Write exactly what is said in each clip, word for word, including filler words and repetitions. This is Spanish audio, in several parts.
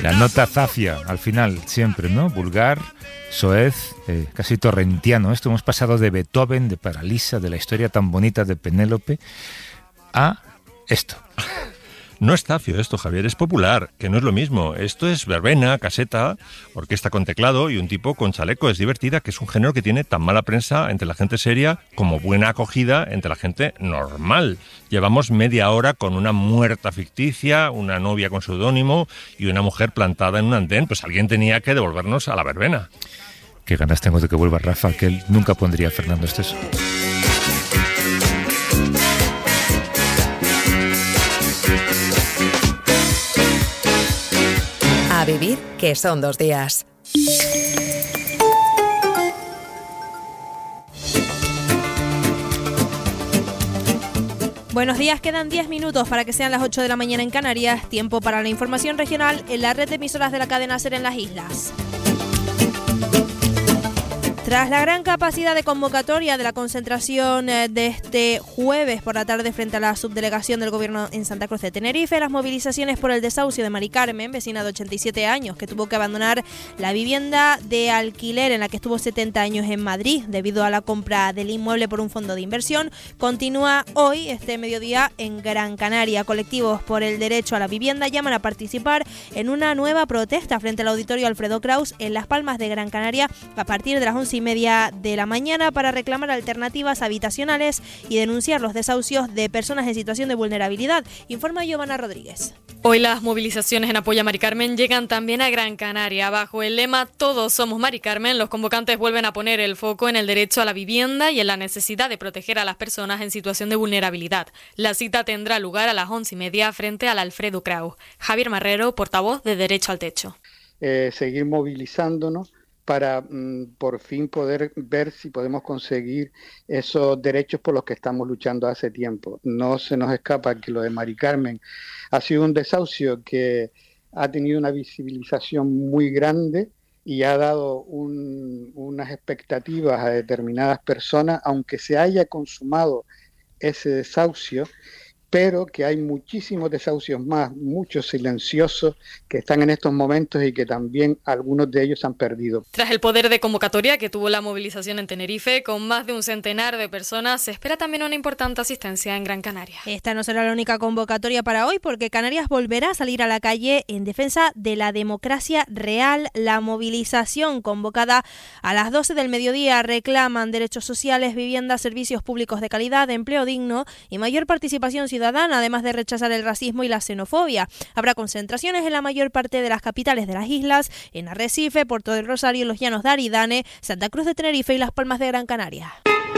La nota zafia al final, siempre, ¿no? Vulgar, soez, eh, casi torrentiano. Esto hemos pasado de Beethoven, de Paralisa, de la historia tan bonita de Penélope, a esto. No es zafio esto, Javier, es popular, que no es lo mismo. Esto es verbena, caseta, orquesta con teclado y un tipo con chaleco. Es divertida, que es un género que tiene tan mala prensa entre la gente seria como buena acogida entre la gente normal. Llevamos media hora con una muerta ficticia, una novia con seudónimo y una mujer plantada en un andén. Pues alguien tenía que devolvernos a la verbena. Qué ganas tengo de que vuelva Rafa, que él nunca pondría a Fernando Esteso. A vivir, que son dos días. Buenos días, quedan diez minutos para que sean las ocho de la mañana en Canarias. Tiempo para la información regional en la red de emisoras de la cadena SER en las islas. Tras la gran capacidad de convocatoria de la concentración de este jueves por la tarde frente a la subdelegación del Gobierno en Santa Cruz de Tenerife, las movilizaciones por el desahucio de Mari Carmen, vecina de ochenta y siete años, que tuvo que abandonar la vivienda de alquiler en la que estuvo setenta años en Madrid debido a la compra del inmueble por un fondo de inversión, continúa hoy, este mediodía, en Gran Canaria. Colectivos por el derecho a la vivienda llaman a participar en una nueva protesta frente al auditorio Alfredo Kraus en Las Palmas de Gran Canaria a partir de las once y media de la mañana para reclamar alternativas habitacionales y denunciar los desahucios de personas en situación de vulnerabilidad, informa Giovanna Rodríguez. Hoy las movilizaciones en apoyo a Mari Carmen llegan también a Gran Canaria. Bajo el lema Todos somos Mari Carmen, los convocantes vuelven a poner el foco en el derecho a la vivienda y en la necesidad de proteger a las personas en situación de vulnerabilidad. La cita tendrá lugar a las once y media frente al Alfredo Kraus. Javier Marrero, portavoz de Derecho al Techo. Eh, seguir movilizándonos para mm, por fin poder ver si podemos conseguir esos derechos por los que estamos luchando hace tiempo. No se nos escapa que lo de Mari Carmen ha sido un desahucio que ha tenido una visibilización muy grande y ha dado un, unas expectativas a determinadas personas, aunque se haya consumado ese desahucio, pero que hay muchísimos desahucios más, muchos silenciosos, que están en estos momentos y que también algunos de ellos han perdido. Tras el poder de convocatoria que tuvo la movilización en Tenerife, con más de un centenar de personas, se espera también una importante asistencia en Gran Canaria. Esta no será la única convocatoria para hoy, porque Canarias volverá a salir a la calle en defensa de la democracia real. La movilización convocada a las doce del mediodía reclaman derechos sociales, vivienda, servicios públicos de calidad, empleo digno y mayor participación ciudadana, además de rechazar el racismo y la xenofobia. Habrá concentraciones en la mayor parte de las capitales de las islas, en Arrecife, Puerto del Rosario, los Llanos de Aridane, Santa Cruz de Tenerife y Las Palmas de Gran Canaria.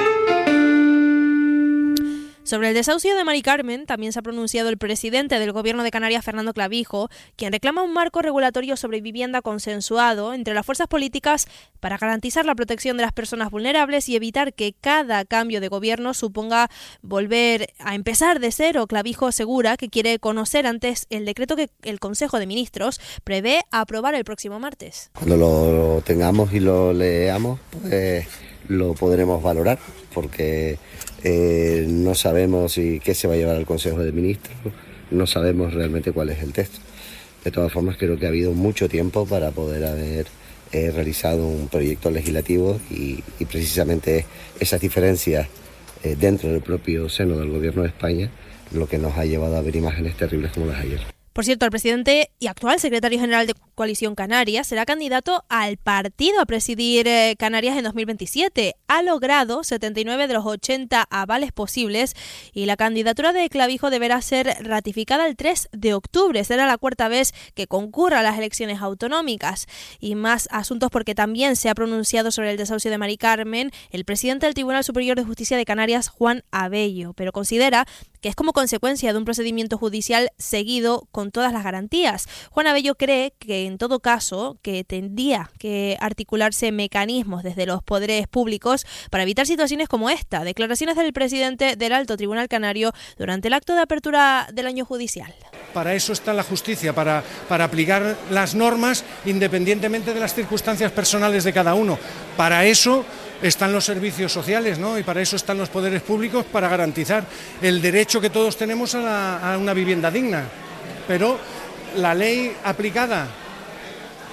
Sobre el desahucio de Mari Carmen también se ha pronunciado el presidente del Gobierno de Canarias, Fernando Clavijo, quien reclama un marco regulatorio sobre vivienda consensuado entre las fuerzas políticas para garantizar la protección de las personas vulnerables y evitar que cada cambio de gobierno suponga volver a empezar de cero. Clavijo asegura que quiere conocer antes el decreto que el Consejo de Ministros prevé aprobar el próximo martes. Cuando lo tengamos y lo leamos, pues lo podremos valorar, porque eh, no sabemos si qué se va a llevar al Consejo de Ministros, no sabemos realmente cuál es el texto. De todas formas, creo que ha habido mucho tiempo para poder haber eh, realizado un proyecto legislativo y, y precisamente esas diferencias eh, dentro del propio seno del Gobierno de España lo que nos ha llevado a ver imágenes terribles como las de ayer. Por cierto, el presidente y actual secretario general de Coalición Canaria será candidato al partido a presidir eh, Canarias en dos mil veintisiete. Ha logrado setenta y nueve de los ochenta avales posibles y la candidatura de Clavijo deberá ser ratificada el tres de octubre. Será la cuarta vez que concurra a las elecciones autonómicas. Y más asuntos, porque también se ha pronunciado sobre el desahucio de Mari Carmen el presidente del Tribunal Superior de Justicia de Canarias, Juan Abello, pero considera que es como consecuencia de un procedimiento judicial seguido con todas las garantías. Juan Abello cree que en todo caso que tendría que articularse mecanismos desde los poderes públicos para evitar situaciones como esta. Declaraciones del presidente del Alto Tribunal Canario durante el acto de apertura del año judicial. Para eso está la justicia, para, para aplicar las normas independientemente de las circunstancias personales de cada uno. Para eso están los servicios sociales, ¿no? Y para eso están los poderes públicos, para garantizar el derecho que todos tenemos a, la, a una vivienda digna. Pero la ley aplicada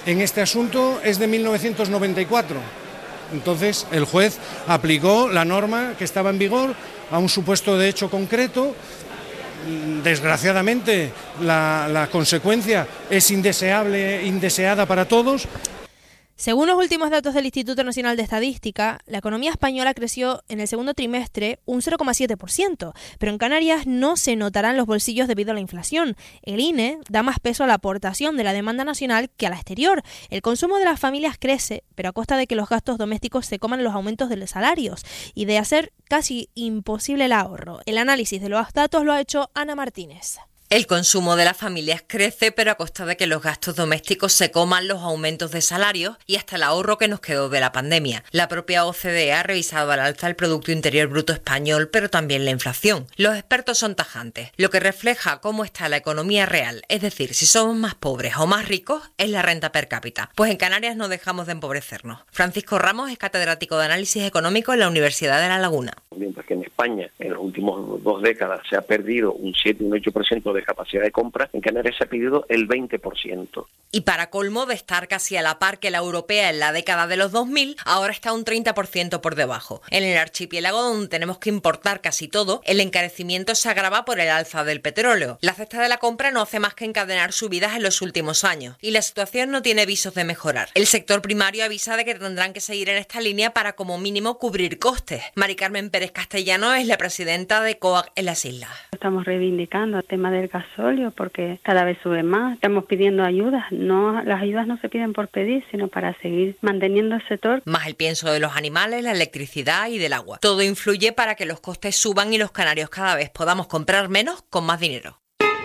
en este asunto es de mil novecientos noventa y cuatro. Entonces, el juez aplicó la norma que estaba en vigor a un supuesto de hecho concreto. Desgraciadamente, la, la consecuencia es indeseable, indeseada para todos. Según los últimos datos del Instituto Nacional de Estadística, la economía española creció en el segundo trimestre un cero coma siete por ciento, pero en Canarias no se notarán los bolsillos debido a la inflación. El I N E da más peso a la aportación de la demanda nacional que a la exterior. El consumo de las familias crece, pero a costa de que los gastos domésticos se coman los aumentos de los salarios y de hacer casi imposible el ahorro. El análisis de los datos lo ha hecho Ana Martínez. El consumo de las familias crece, pero a costa de que los gastos domésticos se coman los aumentos de salarios y hasta el ahorro que nos quedó de la pandemia. La propia O C D E ha revisado al alza el Producto Interior Bruto español, pero también la inflación. Los expertos son tajantes. Lo que refleja cómo está la economía real, es decir, si somos más pobres o más ricos, es la renta per cápita. Pues en Canarias no dejamos de empobrecernos. Francisco Ramos es catedrático de Análisis Económico en la Universidad de La Laguna. Mientras que en España en las últimas dos décadas se ha perdido un siete y un ocho por ciento de capacidad de compra, en Canarias se ha perdido el veinte por ciento. Y para colmo de estar casi a la par que la europea en la década de los dos mil, ahora está un treinta por ciento por debajo. En el archipiélago, donde tenemos que importar casi todo, el encarecimiento se agrava por el alza del petróleo. La cesta de la compra no hace más que encadenar subidas en los últimos años y la situación no tiene visos de mejorar. El sector primario avisa de que tendrán que seguir en esta línea para como mínimo cubrir costes. Mari Carmen Pérez Castellano es la presidenta de COAG en las islas. Estamos reivindicando el tema del gasóleo porque cada vez sube más. Estamos pidiendo ayudas. No, las ayudas no se piden por pedir, sino para seguir manteniendo el sector. Más el pienso de los animales, la electricidad y del agua. Todo influye para que los costes suban y los canarios cada vez podamos comprar menos con más dinero.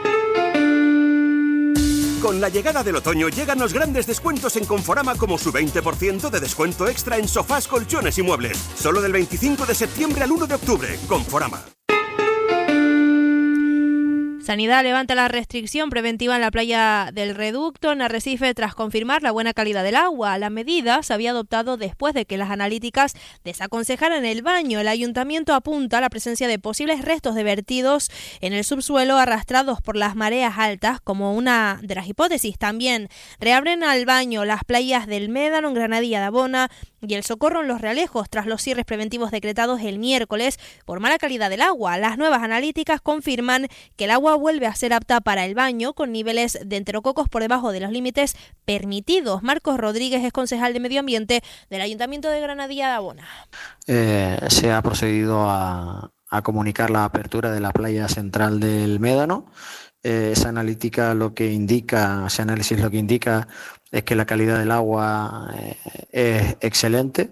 Con la llegada del otoño llegan los grandes descuentos en Conforama, como su veinte por ciento de descuento extra en sofás, colchones y muebles. Solo del veinticinco de septiembre al uno de octubre. Conforama. Sanidad levanta la restricción preventiva en la playa del Reducto, en Arrecife, tras confirmar la buena calidad del agua. La medida se había adoptado después de que las analíticas desaconsejaran el baño. El ayuntamiento apunta a la presencia de posibles restos de vertidos en el subsuelo arrastrados por las mareas altas como una de las hipótesis. También reabren al baño las playas del Médano, en Granadilla de Abona, y el Socorro en Los Realejos, tras los cierres preventivos decretados el miércoles por mala calidad del agua. Las nuevas analíticas confirman que el agua vuelve a ser apta para el baño, con niveles de enterococos por debajo de los límites permitidos. Marcos Rodríguez es concejal de Medio Ambiente del Ayuntamiento de Granadilla de Abona. Eh, se ha procedido a, a comunicar la apertura de la playa central del Médano. Eh, esa analítica lo que indica, ese análisis lo que indica es que la calidad del agua eh, es excelente.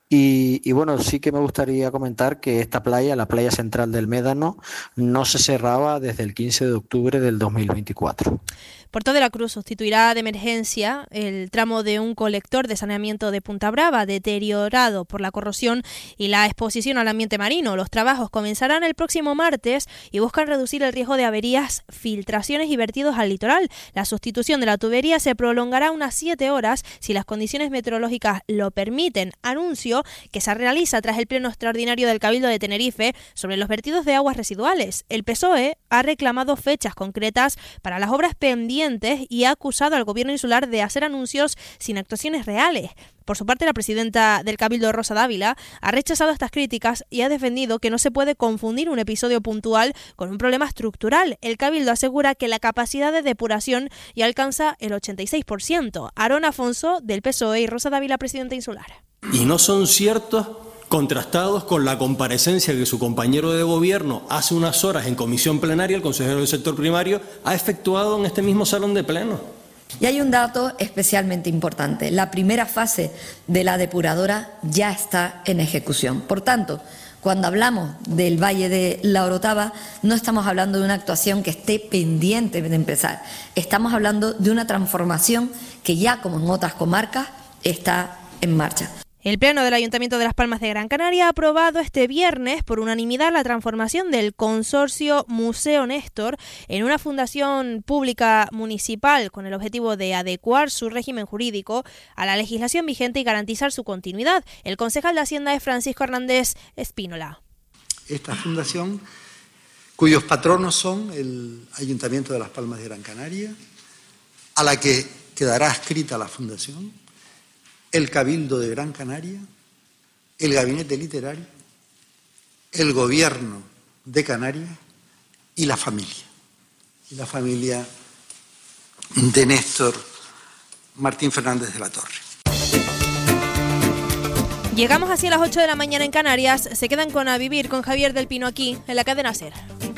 Y, y bueno, sí que me gustaría comentar que esta playa, la playa central del Médano, no se cerraba desde el quince de octubre del dos mil veinticuatro. Puerto de la Cruz sustituirá de emergencia el tramo de un colector de saneamiento de Punta Brava, deteriorado por la corrosión y la exposición al ambiente marino. Los trabajos comenzarán el próximo martes y buscan reducir el riesgo de averías, filtraciones y vertidos al litoral. La sustitución de la tubería se prolongará unas siete horas si las condiciones meteorológicas lo permiten. Anuncio que se realiza tras el pleno extraordinario del Cabildo de Tenerife sobre los vertidos de aguas residuales. El P S O E ha reclamado fechas concretas para las obras pendientes y ha acusado al gobierno insular de hacer anuncios sin actuaciones reales. Por su parte, la presidenta del Cabildo, Rosa Dávila, ha rechazado estas críticas y ha defendido que no se puede confundir un episodio puntual con un problema estructural. El Cabildo asegura que la capacidad de depuración ya alcanza el ochenta y seis por ciento. Aarón Afonso, del P S O E, y Rosa Dávila, presidenta insular. Y no son ciertos, contrastados con la comparecencia que su compañero de gobierno hace unas horas en comisión plenaria, el consejero del sector primario, ha efectuado en este mismo salón de pleno. Y hay un dato especialmente importante. La primera fase de la depuradora ya está en ejecución. Por tanto, cuando hablamos del Valle de la Orotava, no estamos hablando de una actuación que esté pendiente de empezar. Estamos hablando de una transformación que ya, como en otras comarcas, está en marcha. El Pleno del Ayuntamiento de Las Palmas de Gran Canaria ha aprobado este viernes por unanimidad la transformación del consorcio Museo Néstor en una fundación pública municipal con el objetivo de adecuar su régimen jurídico a la legislación vigente y garantizar su continuidad. El concejal de Hacienda es Francisco Hernández Espínola. Esta fundación, cuyos patronos son el Ayuntamiento de Las Palmas de Gran Canaria, a la que quedará adscrita a la Fundación, el Cabildo de Gran Canaria, el Gabinete Literario, el Gobierno de Canarias y la familia. Y la familia de Néstor Martín Fernández de la Torre. Llegamos así a las ocho de la mañana en Canarias. Se quedan con A Vivir con Javier del Pino aquí en la cadena SER.